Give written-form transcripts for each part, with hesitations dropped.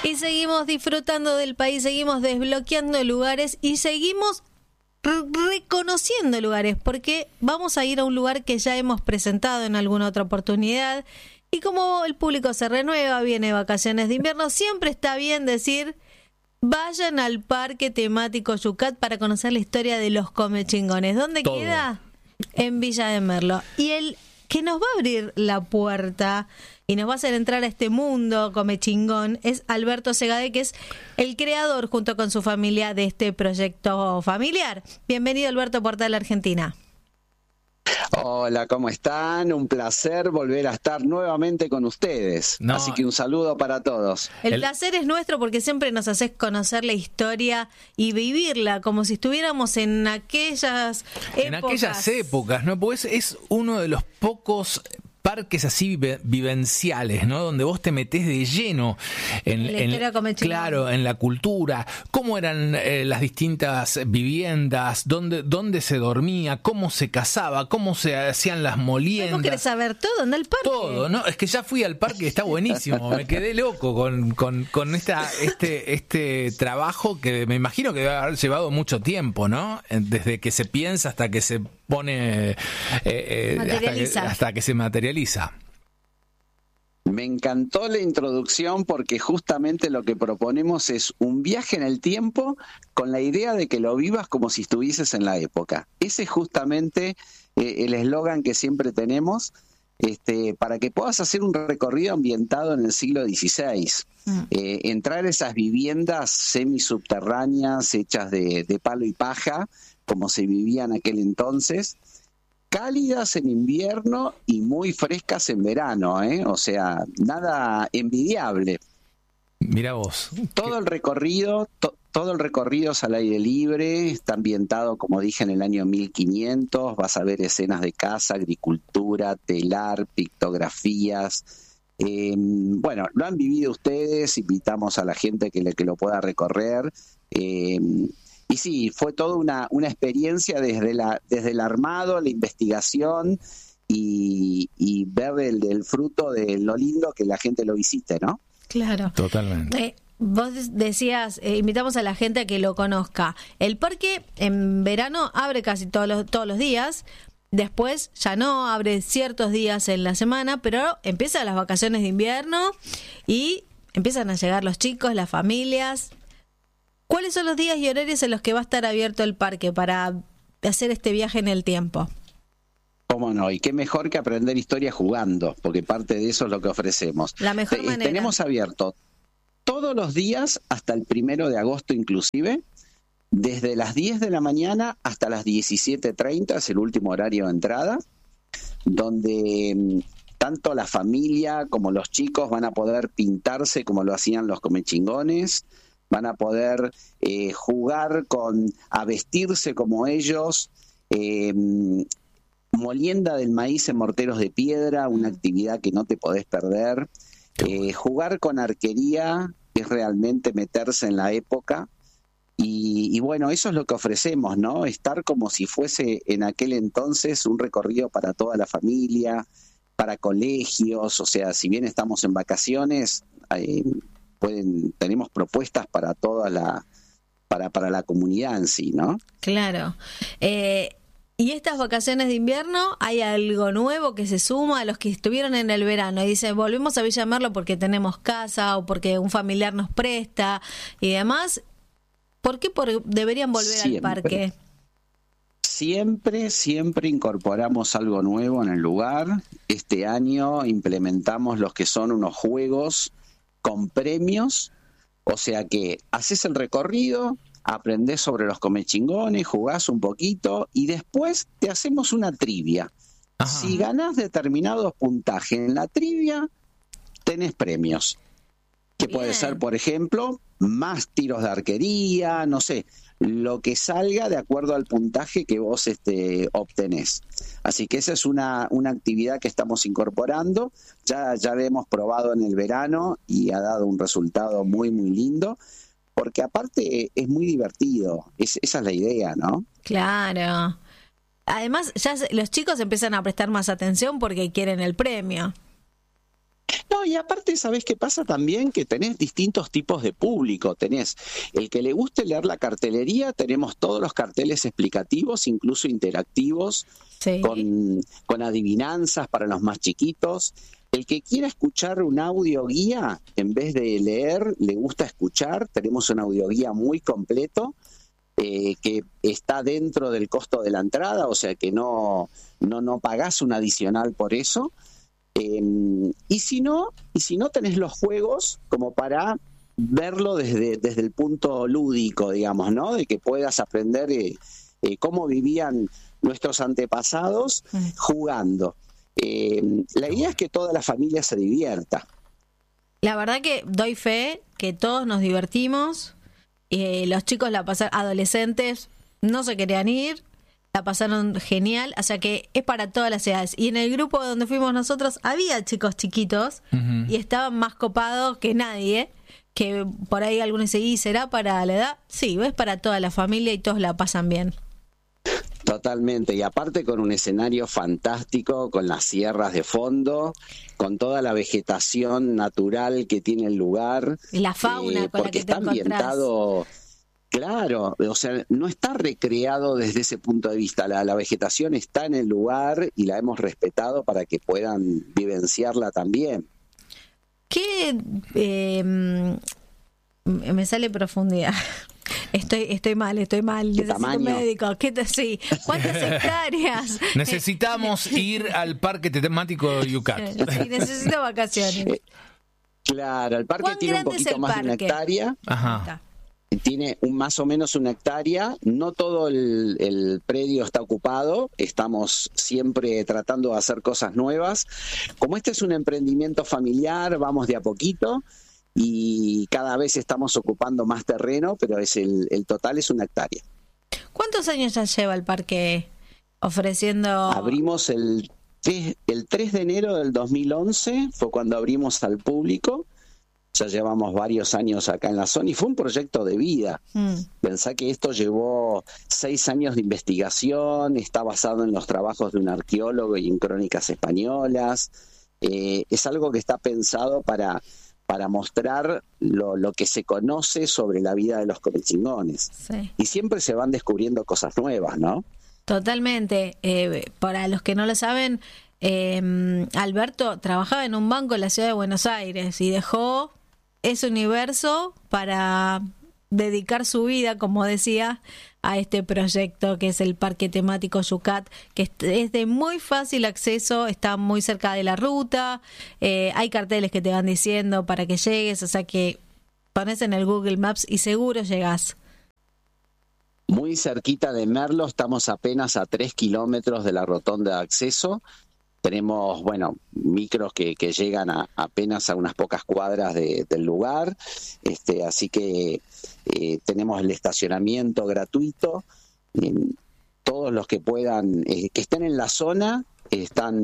Y seguimos disfrutando del país, seguimos desbloqueando lugares y seguimos reconociendo lugares, porque vamos a ir a un lugar que ya hemos presentado en alguna otra oportunidad. Y como el público se renueva, viene vacaciones de invierno, siempre está bien decir: vayan al parque temático Yucat para conocer la historia de los Comechingones. ¿Dónde queda? En Villa de Merlo. Y el que nos va a abrir la puerta y nos va a hacer entrar a este mundo comechingón es Alberto Segade, que es el creador, junto con su familia, de este proyecto familiar. Bienvenido, Alberto, Portal Argentina. Hola, ¿cómo están? Un placer volver a estar nuevamente con ustedes. Así que un saludo para todos. El placer es nuestro, porque siempre nos haces conocer la historia y vivirla como si estuviéramos en aquellas épocas. En aquellas épocas, ¿no? Pues es uno de los pocos parques así vivenciales, ¿no? Donde vos te metés de lleno en la historia comechingón. Claro, en la cultura, cómo eran las distintas viviendas, dónde se dormía, cómo se cazaba, cómo se hacían las moliendas. ¿Vos querés saber todo en el parque? Todo, ¿no? Es que ya fui al parque, está buenísimo. Me quedé loco con este trabajo que me imagino que debe haber llevado mucho tiempo, ¿no? Desde que se piensa hasta que se pone hasta que se materializa. Me encantó la introducción, porque justamente lo que proponemos es un viaje en el tiempo con la idea de que lo vivas como si estuvieses en la época. Ese es justamente el eslogan que siempre tenemos, para que puedas hacer un recorrido ambientado en el siglo XVI. Entrar a esas viviendas semisubterráneas hechas de palo y paja, como se vivía en aquel entonces, cálidas en invierno y muy frescas en verano, o sea, nada envidiable. Mira vos. Todo el recorrido es al aire libre, está ambientado, como dije, en el año 1500, vas a ver escenas de caza, agricultura, telar, pictografías. Bueno, lo han vivido ustedes, invitamos a la gente que lo pueda recorrer. Y sí, fue toda una experiencia desde el armado, la investigación y ver el fruto de lo lindo que la gente lo visite, ¿no? Claro. Totalmente. Vos decías, invitamos a la gente a que lo conozca. El parque en verano abre casi todos los días. Después ya no, abre ciertos días en la semana, pero empiezan las vacaciones de invierno y empiezan a llegar los chicos, las familias. ¿Cuáles son los días y horarios en los que va a estar abierto el parque para hacer este viaje en el tiempo? ¿Cómo no? Y qué mejor que aprender historia jugando, porque parte de eso es lo que ofrecemos. La mejor manera. Tenemos abierto todos los días hasta el 1 de agosto inclusive, desde las 10 de la mañana hasta las 17:30, es el último horario de entrada, donde tanto la familia como los chicos van a poder pintarse como lo hacían los comechingones, van a poder jugar a vestirse como ellos, molienda del maíz en morteros de piedra, una actividad que no te podés perder. Jugar con arquería es realmente meterse en la época. Y bueno, eso es lo que ofrecemos, ¿no? Estar como si fuese en aquel entonces un recorrido para toda la familia, para colegios. O sea, si bien estamos en vacaciones, tenemos propuestas para para la comunidad en sí, ¿no? Claro. Y estas vacaciones de invierno, ¿hay algo nuevo que se suma a los que estuvieron en el verano y dicen volvemos a Villa Merlo porque tenemos casa o porque un familiar nos presta y demás? ¿Por qué deberían volver al parque? Siempre incorporamos algo nuevo en el lugar. Este año implementamos los que son unos juegos con premios, o sea que haces el recorrido, aprendés sobre los comechingones, jugás un poquito y después te hacemos una trivia. Ajá. Si ganás determinado puntaje en la trivia, tenés premios. Que bien. Puede ser, por ejemplo, más tiros de arquería, no sé, lo que salga de acuerdo al puntaje que vos obtenés. Así que esa es una actividad que estamos incorporando. Ya la hemos probado en el verano y ha dado un resultado muy, muy lindo. Porque aparte es muy divertido, esa es la idea, ¿no? Claro. Además, ya los chicos empiezan a prestar más atención porque quieren el premio. No, y aparte, ¿sabés qué pasa también? Que tenés distintos tipos de público. Tenés el que le guste leer la cartelería, tenemos todos los carteles explicativos, incluso interactivos, Sí. con adivinanzas para los más chiquitos. El que quiera escuchar un audioguía, en vez de leer, le gusta escuchar, tenemos un audioguía muy completo, que está dentro del costo de la entrada, o sea que no pagás un adicional por eso. Y si no tenés los juegos como para verlo desde el punto lúdico, digamos, ¿no? De que puedas aprender cómo vivían nuestros antepasados jugando. La idea es que toda la familia se divierta. La verdad que doy fe que todos nos divertimos. Los chicos la pasaron, adolescentes, no se querían ir, la pasaron genial, o sea que es para todas las edades. Y en el grupo donde fuimos nosotros había chicos chiquitos y estaban más copados que nadie, que por ahí algunos dicen, ¿y será para la edad? Sí, es para toda la familia y todos la pasan bien. Totalmente, y aparte con un escenario fantástico, con las sierras de fondo, con toda la vegetación natural que tiene el lugar. Y la fauna con la que te está ambientado, claro, o sea, no está recreado desde ese punto de vista, la vegetación está en el lugar y la hemos respetado para que puedan vivenciarla también. ¿Qué? Me sale profundidad. Estoy mal, necesito tamaño? un médico. Sí. ¿Cuántas hectáreas? Necesitamos ir al parque temático de Yucat. Sí, necesito vacaciones. Claro, el parque tiene un poquito más de una hectárea. Ajá. Tiene más o menos una hectárea, no todo el predio está ocupado, estamos siempre tratando de hacer cosas nuevas. Como este es un emprendimiento familiar, vamos de a poquito y cada vez estamos ocupando más terreno, pero el total es una hectárea. ¿Cuántos años ya lleva el parque ofreciendo? Abrimos el 3 de enero del 2011, fue cuando abrimos al público. Ya llevamos varios años acá en la zona y fue un proyecto de vida. Pensá que esto llevó 6 años de investigación, está basado en los trabajos de un arqueólogo y en crónicas españolas. Es algo que está pensado para mostrar lo que se conoce sobre la vida de los comechingones. Sí. Y siempre se van descubriendo cosas nuevas, ¿no? Totalmente. Para los que no lo saben, Alberto trabajaba en un banco en la ciudad de Buenos Aires y dejó ese universo para dedicar su vida, como decía, a este proyecto que es el Parque Temático Yucat, que es de muy fácil acceso, está muy cerca de la ruta, hay carteles que te van diciendo para que llegues, o sea que pones en el Google Maps y seguro llegás. Muy cerquita de Merlo, estamos apenas a 3 kilómetros de la rotonda de acceso. Tenemos, micros que llegan apenas a unas pocas cuadras del lugar, así que tenemos el estacionamiento gratuito. Todos los que puedan, que estén en la zona, están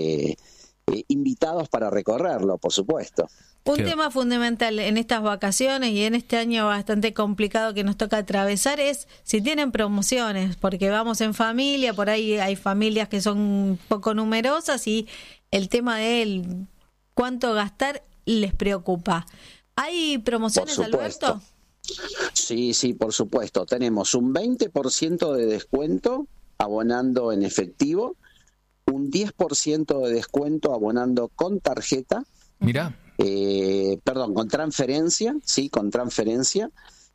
invitados para recorrerlo, por supuesto. Un tema fundamental en estas vacaciones y en este año bastante complicado que nos toca atravesar es si tienen promociones, porque vamos en familia, por ahí hay familias que son poco numerosas y el tema de cuánto gastar les preocupa. ¿Hay promociones, Alberto? Sí, por supuesto. Tenemos un 20% de descuento abonando en efectivo, un 10% de descuento abonando con tarjeta. Mirá. Con transferencia, sí, con transferencia.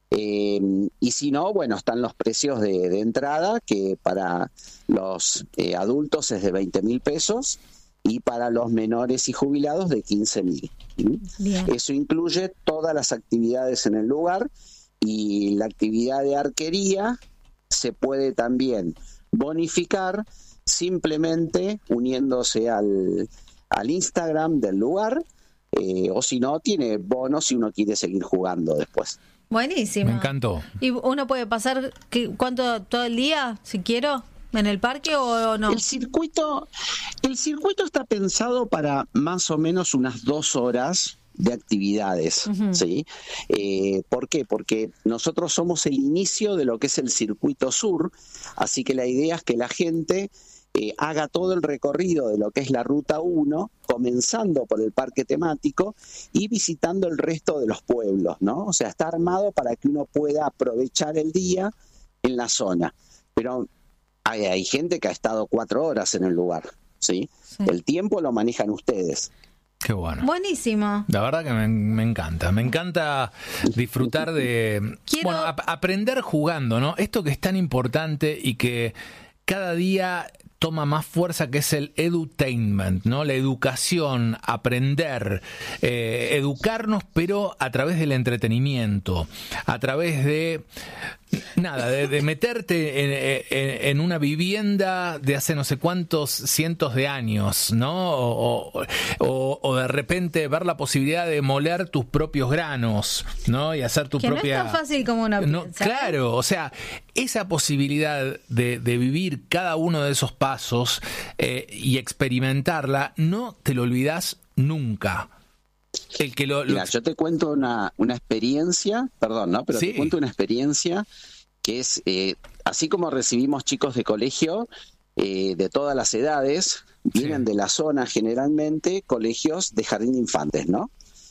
Y si no, están los precios de entrada, que para los adultos es de 20.000 pesos y para los menores y jubilados de 15.000. Eso incluye todas las actividades en el lugar y la actividad de arquería se puede también bonificar simplemente uniéndose al Instagram del lugar. O si no, tiene bonos si uno quiere seguir jugando después. Buenísimo. Me encantó. ¿Y uno puede pasar cuánto todo el día, si quiero, en el parque o no? El circuito está pensado para más o menos unas 2 horas de actividades, ¿sí? ¿Por qué? Porque nosotros somos el inicio de lo que es el circuito sur, así que la idea es que la gente haga todo el recorrido de lo que es la Ruta 1, comenzando por el parque temático y visitando el resto de los pueblos, ¿no? O sea, está armado para que uno pueda aprovechar el día en la zona. Pero hay gente que ha estado 4 horas en el lugar, ¿sí? El tiempo lo manejan ustedes. Qué bueno. Buenísimo. La verdad que me encanta. Me encanta disfrutar de... Bueno, aprender jugando, ¿no? Esto que es tan importante y que cada día toma más fuerza, que es el edutainment, ¿no? La educación, aprender, educarnos, pero a través del entretenimiento, a través de... Nada, de meterte en una vivienda de hace no sé cuántos cientos de años, ¿no? O de repente ver la posibilidad de moler tus propios granos, ¿no? Y hacer tu propia... Que no es tan fácil como uno piensa. Claro, o sea, esa posibilidad de vivir cada uno de esos pasos y experimentarla, no te lo olvidás nunca. Mira, yo te cuento una experiencia, perdón, ¿no? Pero te cuento una experiencia que es, así como recibimos chicos de colegio de todas las edades, vienen de la zona generalmente colegios de jardín de infantes, ¿no?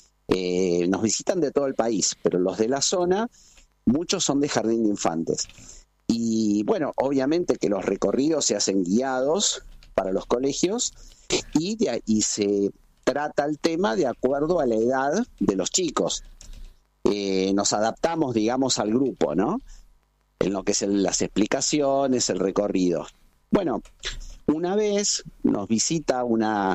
Nos visitan de todo el país, pero los de la zona, muchos son de jardín de infantes. Y bueno, obviamente que los recorridos se hacen guiados para los colegios y se trata el tema de acuerdo a la edad de los chicos. Nos adaptamos, digamos, al grupo, ¿no? En lo que es las explicaciones, el recorrido. Bueno, una vez nos visita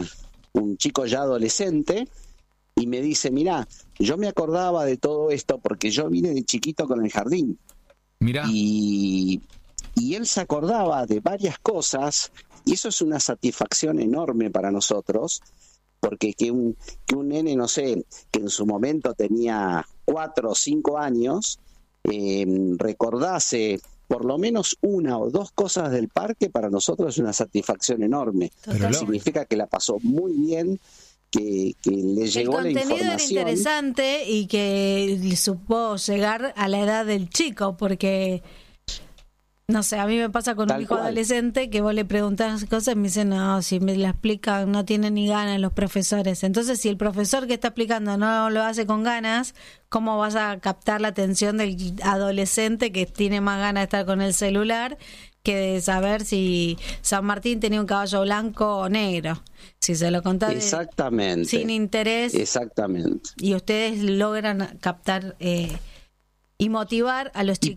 un chico ya adolescente y me dice, mirá, yo me acordaba de todo esto porque yo vine de chiquito con el jardín. Mirá. Y él se acordaba de varias cosas y eso es una satisfacción enorme para nosotros. Porque que un nene, no sé, que en su momento tenía 4 o 5 años, recordase por lo menos 1 o 2 cosas del parque, para nosotros es una satisfacción enorme. Significa que la pasó muy bien, que le llegó la información. El contenido era interesante y que supo llegar a la edad del chico, porque... No sé, a mí me pasa con un hijo adolescente que vos le preguntás cosas y me dicen, no, si me la explican, no tienen ni ganas los profesores. Entonces, si el profesor que está explicando no lo hace con ganas, ¿cómo vas a captar la atención del adolescente que tiene más ganas de estar con el celular que de saber si San Martín tenía un caballo blanco o negro? Si se lo contás sin interés. Exactamente. Y ustedes logran captar... y motivar a los chicos.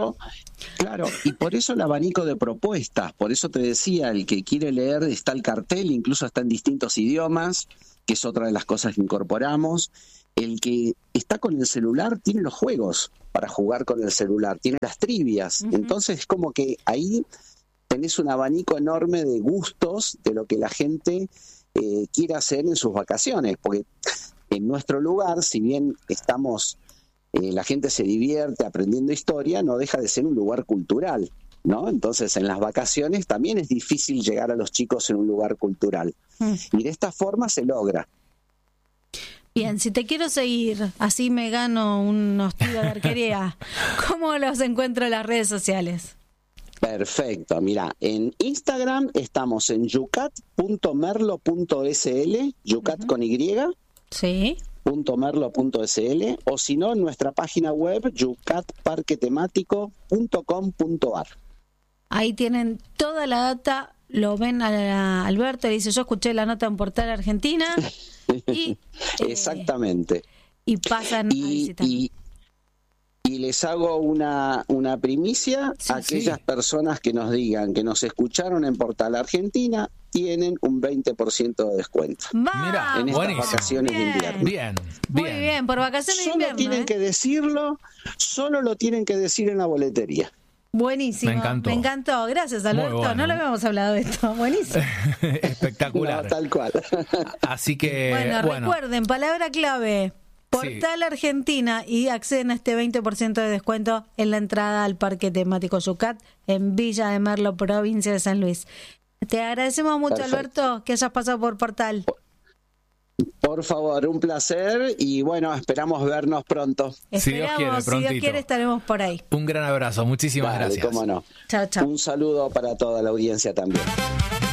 Y por eso el abanico de propuestas, por eso te decía, el que quiere leer está el cartel, incluso está en distintos idiomas, que es otra de las cosas que incorporamos. El que está con el celular tiene los juegos para jugar con el celular, tiene las trivias, entonces es como que ahí tenés un abanico enorme de gustos de lo que la gente quiere hacer en sus vacaciones, porque en nuestro lugar, si bien estamos... la gente se divierte aprendiendo historia, no deja de ser un lugar cultural, ¿no? Entonces, en las vacaciones también es difícil llegar a los chicos en un lugar cultural. Y de esta forma se logra. Bien, si te quiero seguir, así me gano unos tiros de arquería, ¿cómo los encuentro en las redes sociales? Perfecto, mira, en Instagram estamos en yucat.merlo.sl, yucat con Y. Sí. .merlo.sl o si no en nuestra página web yucatparquetemático.com.ar. Ahí tienen toda la data, lo ven a Alberto y dice, yo escuché la nota en Portal Argentina y exactamente. Y pasan a visitar. Y les hago una primicia, aquellas personas que nos digan que nos escucharon en Portal Argentina tienen un 20% de descuento. Mira, en estas vacaciones de invierno. Bien. Muy bien, por vacaciones de invierno. Tienen que decirlo, solo lo tienen que decir en la boletería. Buenísimo. Me encantó. Gracias, Alberto. Bueno. No lo habíamos hablado de esto. Buenísimo. Espectacular. No, tal cual. Así que, recuerden, palabra clave. Portal Argentina y acceden a este 20% de descuento en la entrada al Parque Temático Yucat en Villa de Merlo, provincia de San Luis. Te agradecemos mucho, Perfecto. Alberto, que hayas pasado por Portal. Por favor, un placer y bueno, esperamos vernos pronto. Si Dios quiere, estaremos por ahí. Un gran abrazo, muchísimas gracias. Cómo no. Chao, chao. Un saludo para toda la audiencia también.